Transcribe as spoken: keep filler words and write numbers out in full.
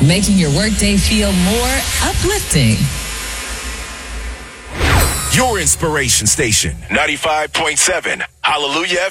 making your workday feel more uplifting. Your inspiration station, ninety-five point seven, Hallelujah F M.